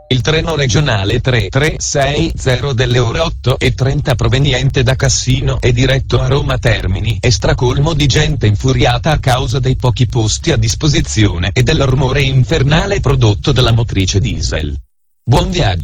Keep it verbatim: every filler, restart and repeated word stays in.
Il treno regionale tre tre sei zero delle ore otto e trenta proveniente da Cassino è diretto a Roma Termini e stracolmo di gente infuriata a causa dei pochi posti a disposizione e del rumore infernale prodotto dalla motrice diesel. Buon viaggio.